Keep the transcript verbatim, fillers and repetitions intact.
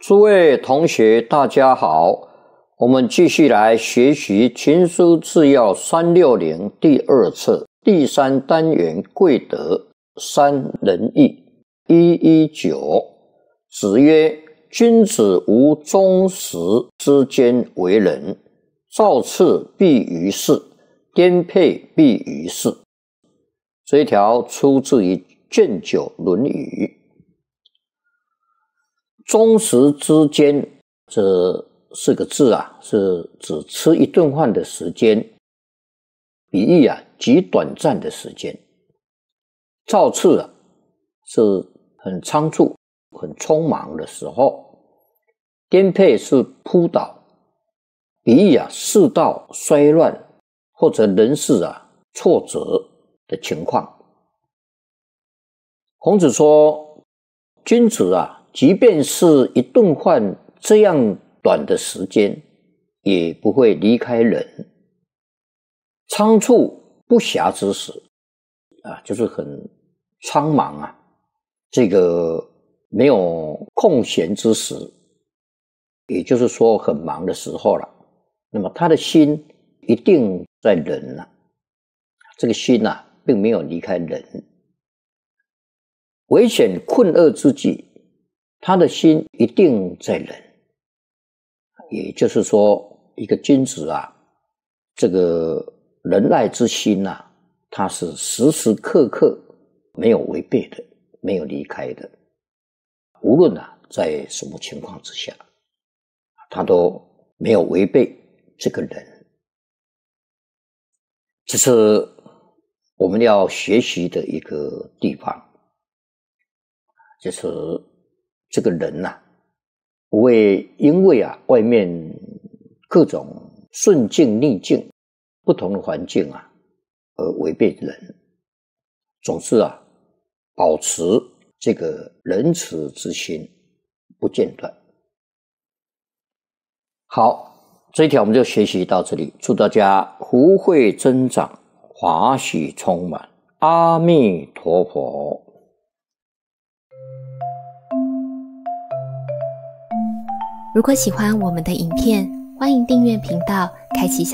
诸位同学大家好，我们继续来学习群书治要三六零第二册第三单元贵德三仁义一一九。子曰：君子无忠实之间为人，造次必于世，颠沛必于世。这一条出自于卷九《论语》。忠实之间这四个字啊，是指吃一顿饭的时间，比喻啊极短暂的时间。造次啊是很仓促、很匆忙的时候。颠沛是扑倒，比喻啊世道衰乱或者人事啊挫折的情况。孔子说，君子啊即便是一顿饭这样短的时间，也不会离开人。仓促不暇之时啊，就是很苍忙啊，这个没有空闲之时，也就是说很忙的时候了。那么他的心一定在人啊，这个心啊并没有离开人。危险困厄之际，他的心一定在人。也就是说，一个君子啊，这个仁爱之心啊，他是时时刻刻没有违背的，没有离开的。无论啊在什么情况之下，他都没有违背这个人。这是我们要学习的一个地方，就是这个人啊不会因为啊外面各种顺境逆境不同的环境啊而违背人，总是啊保持这个仁慈之心不间断。好，这一条我们就学习到这里，祝大家福慧增长，华喜充满。阿弥陀佛。 如果喜欢我们的影片，欢迎订阅频道，开启小